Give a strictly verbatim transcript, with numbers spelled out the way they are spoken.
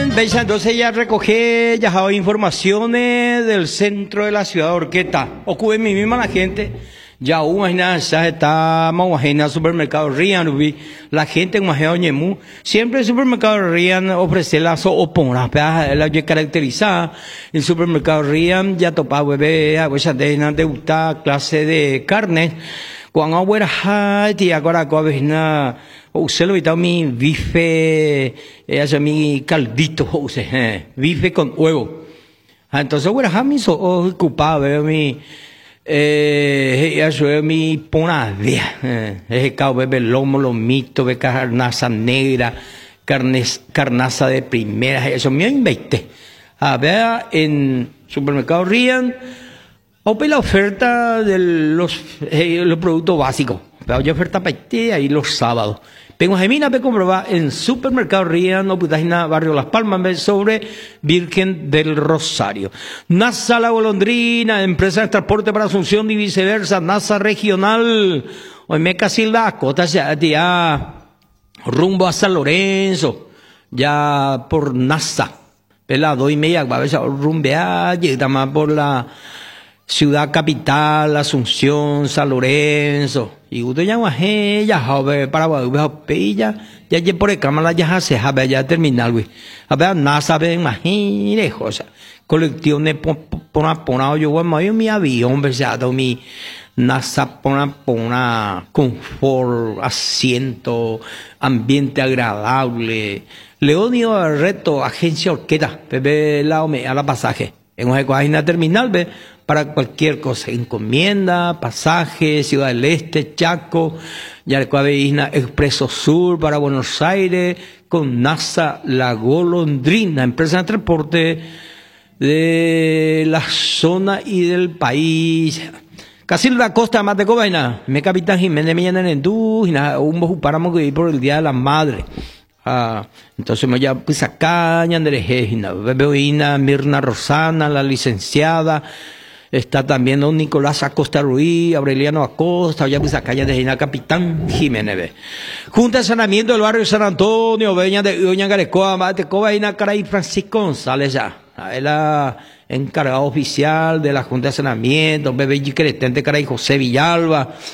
Bella, entonces ya recogí ya hay informaciones del centro de la ciudad de Orqueta. Ocurre mi misma la gente. Ya hubo una ya está más en el supermercado Rian, la gente en Majeo Ñemú. Siempre el supermercado Rian ofrece la so opora, la que caracteriza. El supermercado Rian ya topa bebé, a veces de debutar clase de carne. Cuando abuela hay tía ahora coavena usted lo vita mi bife ella mi caldito usted bife con huevo entonces abuela ha mi so ocupado veo mi eh eso es mi ponadea es cao bebe lomo lomito be carnaza negra carnes carnaza de primera eso me invité a ver en supermercado Rian o la oferta de los, eh, los productos básicos. Pero hay oferta para ti ahí los sábados. Pero Gemina me comprobar en supermercado Rian, no Putagina, barrio Las Palmas, sobre Virgen del Rosario. NASA La Golondrina, empresa de transporte para Asunción y viceversa, NASA regional. Hoy me casi la cota ya, ya rumbo a San Lorenzo, ya por NASA. Pelado y media, va a ver, rumbear, llega más por la ciudad capital, Asunción, San Lorenzo. Y usted ya guaje, ya joven, para guaje, ya, ya, ya por el cámara, ya hace, a ver, ya terminal, güey. A ver, nada sabe, imagínate, cosa. Colecciones, pona, pona, yo, güey, mi avión, besado, mi NASA, pona, pona, confort, asiento, ambiente agradable. Leonio Reto, agencia Orqueta, bebé, la, a la pasaje. En una terminal, ve, para cualquier cosa, encomienda, pasaje, Ciudad del Este, Chaco, ya Isna Expreso Sur para Buenos Aires, con NASA La Golondrina, empresa de transporte de la zona y del país. Casi la costa más de Cobaina, me capitán Jiménez Millán en Dú, y nada, un paramos que ir por el Día de la Madre. Ah, entonces me ya pues acá, Ñanderejina, Bebeoína, Mirna Rosana, la licenciada. Está también don Nicolás Acosta Ruiz, Aureliano Acosta, ya pues acá ya de Capitán Jiménez. Junta de Sanamiento del barrio San Antonio, Veña de Doña Garecoa, Matecoba y Nacaray Francisco González ya. Es la encargado oficial de la Junta de Sanamiento, Bebé Cretente Caray José Villalba,